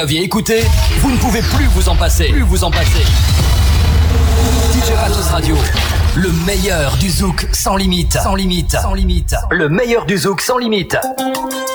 aviez écouté, vous ne pouvez plus vous en passer. DJ Matos Radio, le meilleur du zouk sans limite. Le meilleur du zouk sans limite.